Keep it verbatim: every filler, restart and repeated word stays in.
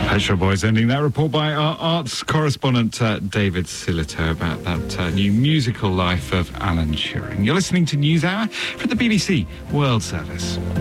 Pet Shop Boys ending that report by our arts correspondent uh, David Sillito about that uh, new musical life of Alan Turing. You're listening to NewsHour from the B B C World Service.